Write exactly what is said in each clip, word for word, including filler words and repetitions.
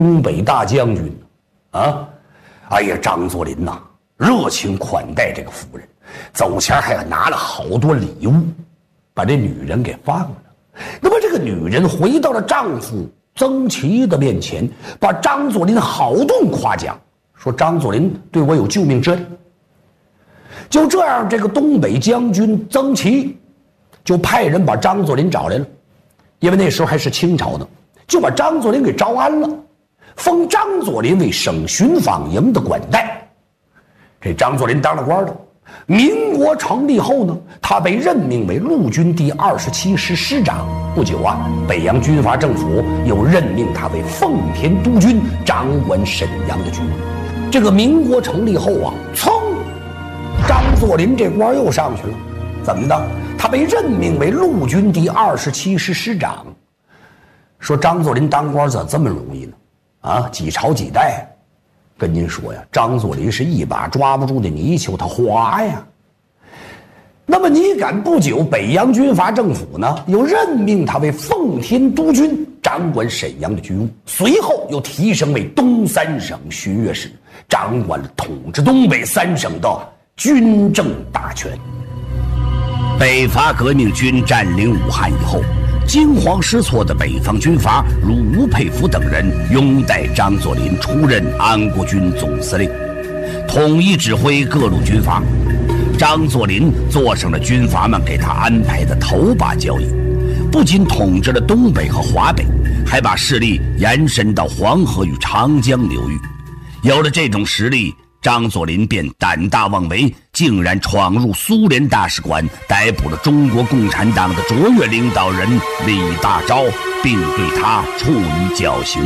东北大将军啊！哎呀，张作霖呐，热情款待这个夫人，走前还拿了好多礼物，把这女人给放了。那么这个女人回到了丈夫曾琦的面前，把张作霖好顿夸奖，说张作霖对我有救命之恩。就这样，这个东北将军曾琦就派人把张作霖找来了，因为那时候还是清朝呢，就把张作霖给招安了，封张作霖为省巡访营的管带。这张作霖当了官了。民国成立后呢，他被任命为陆军第二十七师师长。不久啊，北洋军阀政府又任命他为奉天督军，掌管沈阳的军务。这个民国成立后啊，噌，张作霖这官又上去了。怎么的？他被任命为陆军第二十七师师长。说张作霖当官咋这么容易呢？啊，几朝几代？跟您说呀，张作霖是一把抓不住的泥鳅，他滑呀。那么你敢不久，北洋军阀政府呢又任命他为奉天督军，掌管沈阳的军务，随后又提升为东三省巡阅使，掌管统治东北三省的军政大权。 北伐革命军占领武汉以后，惊慌失措的北方军阀如吴佩孚等人拥戴张作霖出任安国军总司令，统一指挥各路军阀。张作霖坐上了军阀们给他安排的头把交椅，不仅统治了东北和华北，还把势力延伸到黄河与长江流域。有了这种实力，张作霖便胆大妄为，竟然闯入苏联大使馆，逮捕了中国共产党的卓越领导人李大钊，并对他处以绞刑。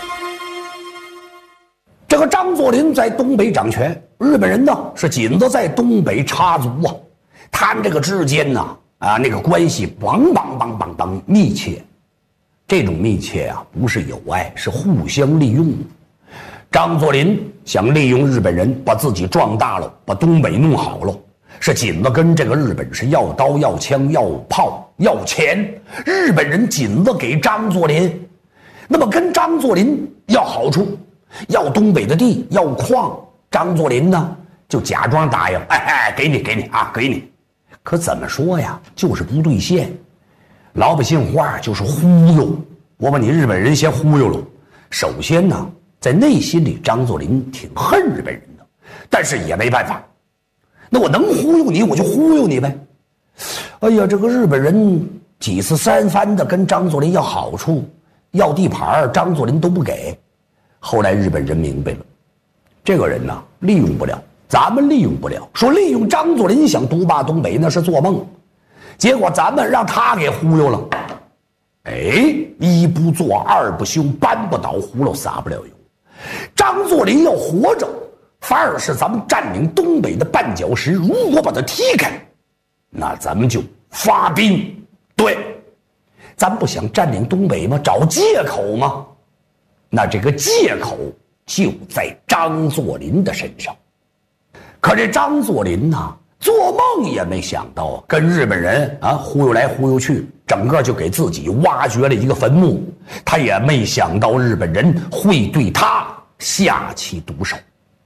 这个张作霖在东北掌权，日本人呢是紧着在东北插足啊，他们这个之间呢啊那个关系梆梆梆梆梆密切，这种密切啊不是友爱，是互相利用。张作霖想利用日本人把自己壮大了，把东北弄好了，是紧着跟这个日本是要刀要枪要炮要钱，日本人紧着给张作霖，那么跟张作霖要好处，要东北的地要矿，张作霖呢就假装答应，哎哎，给你给你啊，给你。可怎么说呀，就是不兑现。老百姓话就是忽悠，我把你日本人先忽悠了。首先呢，在内心里张作霖挺恨日本人的，但是也没办法，那我能忽悠你我就忽悠你呗。哎呀，这个日本人几次三番的跟张作霖要好处要地盘，张作霖都不给。后来日本人明白了，这个人呢利用不了，咱们利用不了，说利用张作霖想独霸东北那是做梦，结果咱们让他给忽悠了。哎，一不做二不休，搬不倒葫芦撒不了油。张作霖要活着，反而是咱们占领东北的绊脚石。如果把他踢开，那咱们就发兵。对，咱不想占领东北吗？找借口吗？那这个借口就在张作霖的身上。可这张作霖呢，做梦也没想到跟日本人啊忽悠来忽悠去，整个就给自己挖掘了一个坟墓。他也没想到日本人会对他下起毒手。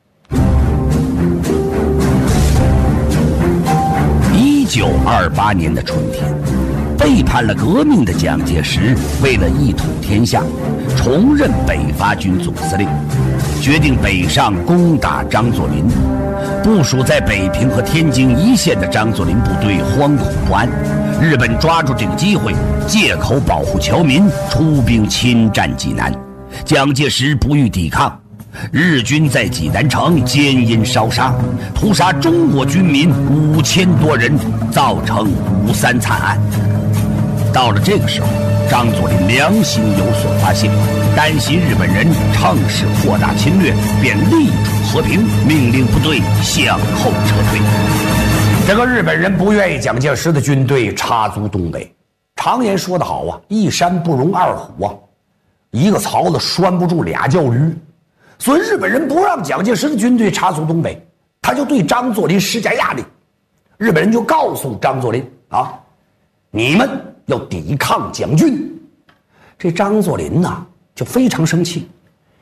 一九二八年的春天，背叛了革命的蒋介石为了一统天下，重任北伐军总司令，决定北上攻打张作霖。部署在北平和天津一线的张作霖部队惶恐不安，日本抓住这个机会，借口保护侨民，出兵侵占济南。蒋介石不予抵抗，日军在济南城奸淫烧杀，屠杀中国军民五千多人，造成五三惨案。到了这个时候，张作霖良心有所发现，担心日本人乘势扩大侵略，便力主和平，命令部队向后撤退。 这个日本人不愿意蒋介石的军队插足东北。常言说得好啊，一山不容二虎啊，一个槽子拴不住俩叫驴。所以日本人不让蒋介石的军队插足东北，他就对张作霖施加压力。日本人就告诉张作霖啊，你们要抵抗蒋军。这张作霖呢就非常生气，